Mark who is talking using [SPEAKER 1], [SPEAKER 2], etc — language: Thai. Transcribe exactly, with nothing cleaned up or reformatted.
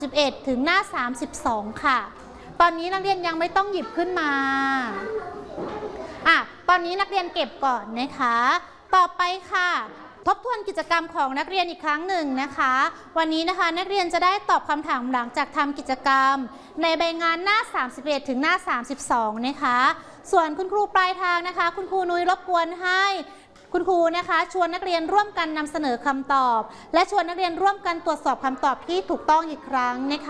[SPEAKER 1] สิบเอ็ดถึงหน้าสามสิบสองค่ะตอนนี้นักเรียนยังไม่ต้องหยิบขึ้นมาอ่ะตอนนี้นักเรียนเก็บก่อนนะคะต่อไปค่ะทบทวนกิจกรรมของนักเรียนอีกครั้งหนึ่งนะคะวันนี้นะคะนักเรียนจะได้ตอบคำถามหลังจากทำกิจกรรมในใบงานหน้าสามสิบเอ็ดถึงหน้าสามสิบสองนะคะส่วนคุณครูปลายทางนะคะคุณครูนุ้ยรบกวนให้คุณครูนะคะชวนนักเรียนร่วมกันนำเสนอคำตอบและชวนนักเรียนร่วมกันตรวจสอบคำตอบที่ถูกต้องอีกครั้งนะคะ